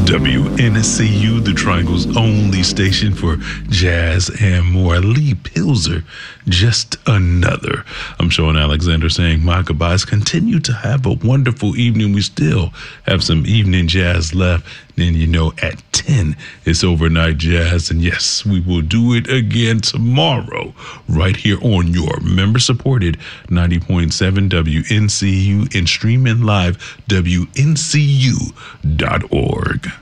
WNCU, the Triangle's only station for jazz and more. Lee Pilzer, just another. I'm Sean Alexander saying my goodbyes. Continue to have a wonderful evening. We still have some evening jazz left. Then, at 10, it's overnight jazz. And yes, we will do it again tomorrow right here on your member-supported 90.7 WNCU and streaming live WNCU.org.